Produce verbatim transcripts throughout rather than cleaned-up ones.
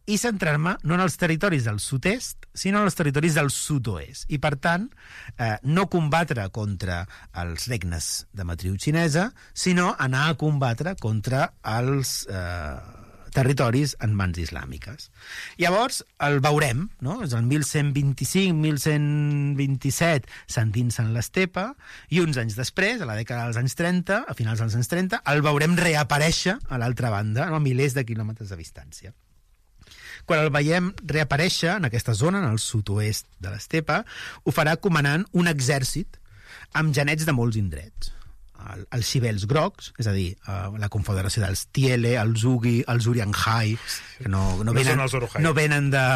i centrar-me no en els territoris del sud-est, sinó en els territoris del sud-oest. I, per tant, eh, no combatre contra els regnes de matriu xinesa, sinó anar a combatre contra els eh, territoris en mans islàmiques. Llavors, el veurem, no? És el mil cent vint-i-cinc mil cent vint-i-set s'endinsa en l'estepa, i uns anys després, a la dècada dels anys trenta, a finals dels anys trenta, el veurem reaparèixer a l'altra banda, no? A milers de quilòmetres de distància. Quan el veiem reaparèixer en aquesta zona, en el sud-oest de l'estepa, ho farà comandant un exèrcit amb genets de molts indrets. El, els xibels grocs, és a dir, uh, la confederació dels Tiele, els Ugi, els Urianhai, que no, no, venen, no, no venen de...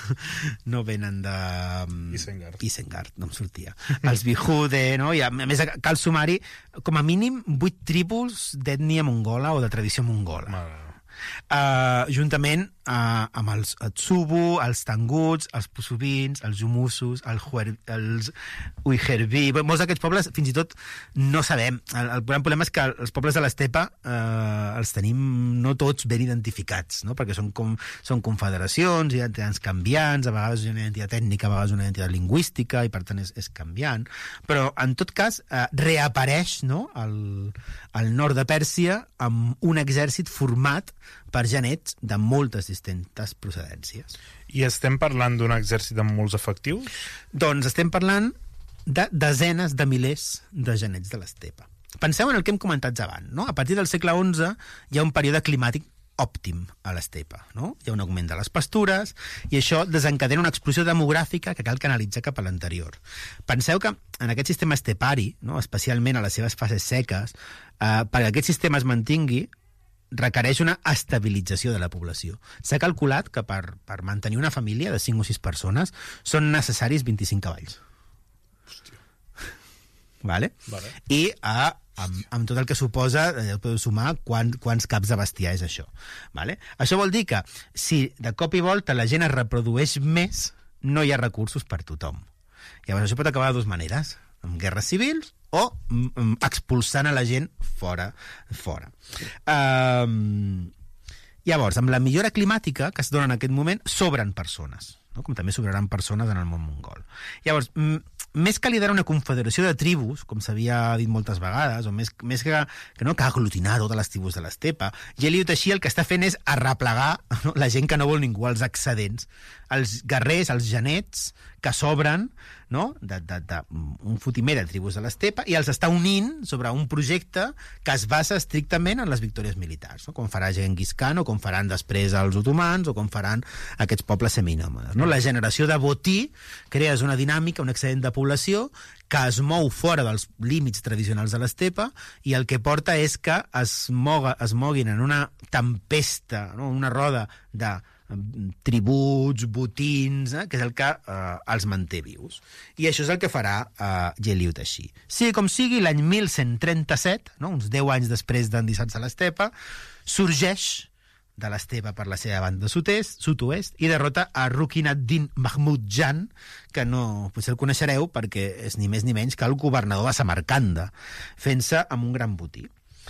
no venen de... Isengard. Isengard, no em sortia. Els Bihude, no? I a més cal sumar-hi, com a mínim, vuit tribus d'ètnia mongola o de tradició mongola. Mare. Uh, juntament uh, amb els Tsubu, els Tanguts, els Pusubins, els Jumusus, els, Huer, els Uiherbi. Molts d'aquests pobles, fins i tot, no sabem. El, el gran problema és que els pobles de l'estepa uh, els tenim no tots ben identificats, no? Perquè són, com, són confederacions, hi ha entitats canviants, a vegades una identitat ètnica, a vegades una identitat lingüística, i per tant és, és canviant. Però, en tot cas, uh, reapareix, no?, al, al nord de Pèrsia amb un exèrcit format per genets de moltes distintes procedències. I estem parlant d'un exèrcit amb molts efectius? Doncs estem parlant de desenes de milers de genets de l'estepa. Penseu en el que hem comentat abans, no? A partir del segle onze hi ha un període climàtic òptim a l'estepa, no? Hi ha un augment de les pastures i això desencadena una explosió demogràfica que cal canalitzar cap a l'anterior. Penseu que en aquest sistema estepari, no?, especialment a les seves fases seques, eh, perquè aquest sistema es mantingui, requereix una estabilització de la població. S'ha calculat que per, per mantenir una família de cinc o sis persones són necessaris vint-i-cinc cavalls. Hòstia. Vale? Vale. I a, amb, amb tot el que suposa, eh, podeu sumar quan, quants caps de bestiar és això. Vale? Això vol dir que si de cop i volta la gent es reprodueix més, no hi ha recursos per tothom. Llavors això pot acabar de dues maneres, amb guerres civils o mm, expulsant a la gent fora. fora. Um, llavors, amb la millora climàtica que es dona en aquest moment, sobren persones, no? Com també sobraran persones en el món mongol. Llavors, mm, més que liderar una confederació de tribus, com s'havia dit moltes vegades, o més, més que, que, no, que aglutinar totes les tribus de l'estepa, Geliut així el que està fent és arreplegar, no?, la gent que no vol ningú, els excedents, els guerrers, els genets que sobren, no?, de, de, de un fotimer de tribus de l'estepa, i els està unint sobre un projecte que es basa estrictament en les victòries militars, no?, com farà Genghis Khan, o com faran després els otomans, o com faran aquests pobles seminòmades, no? La generació de botí crees una dinàmica, un excedent de població que es mou fora dels límits tradicionals de l'estepa, i el que porta és que es, moga, es moguin en una tempesta, no?, una roda de tributs, botins, eh, que és el que eh, els manté vius. I això és el que farà eh, Geliut així. Sigui com sigui, l'any mil cent trenta-set, no, uns deu anys després d'endissar-se a l'estepa, sorgeix de l'estepa per la seva banda sud-est, sud-oest, i derrota a Rukin ad-Din Mahmud Jan, que no, potser el coneixereu perquè és ni més ni menys que el governador de Samarcanda, fent-se amb un gran botí.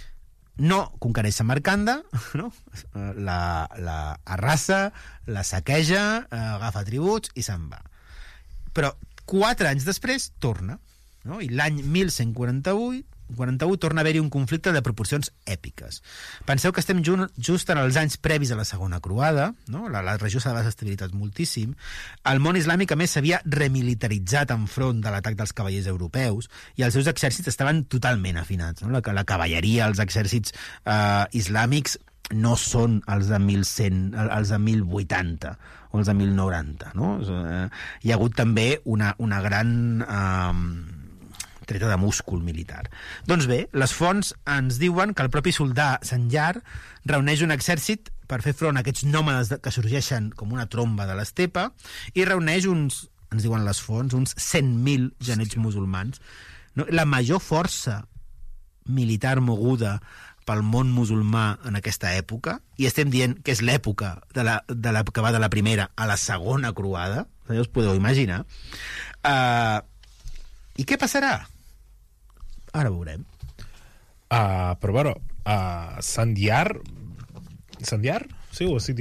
No conquereix Samarcanda, no? la, la arrasa, la saqueja, eh, agafa tributs i se'n va. Però quatre anys després torna, no? I l'any mil cent quaranta-vuit quaranta-u torna a haver-hi un conflicte de proporcions èpiques. Penseu que estem just en els anys previs a la segona croada, no? la, la regió s'ha desestabilitzat moltíssim, el món islàmic a més s'havia remilitaritzat enfront de l'atac dels cavallers europeus i els seus exèrcits estaven totalment afinats, no? la, la cavalleria, els exèrcits eh, islàmics no són els de mil cent, els de mil vuitanta o els de mil noranta, no? Eh, hi ha hagut també una, una gran eh, treta de múscul militar. Doncs bé, les fonts ens diuen que el propi soldà Sanjar reuneix un exèrcit per fer front a aquests nòmades que sorgeixen com una tromba de l'estepa i reuneix uns, ens diuen les fonts, uns cent mil genets musulmans. No? La major força militar moguda pel món musulmà en aquesta època, i estem dient que és l'època de la, de la, que va de la primera a la segona croada, ja us podeu imaginar. Uh, I què passarà? Ara veurem. Uh, però, bueno, uh, Sandiar... Sandiar? Sí, ho estic